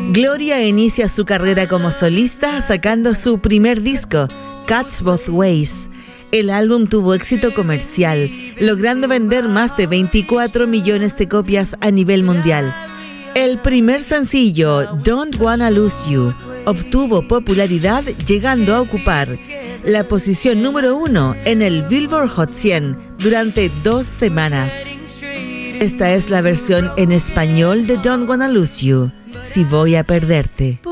Gloria inicia su carrera como solista sacando su primer disco, Cuts Both Ways. El álbum tuvo éxito comercial, logrando vender más de 24 millones de copias a nivel mundial. El primer sencillo, Don't Wanna Lose You, obtuvo popularidad llegando a ocupar la posición número 1 en el Billboard Hot 100 durante 2 semanas. Esta es la versión en español de Don't Wanna Lose You, Si Voy a Perderte.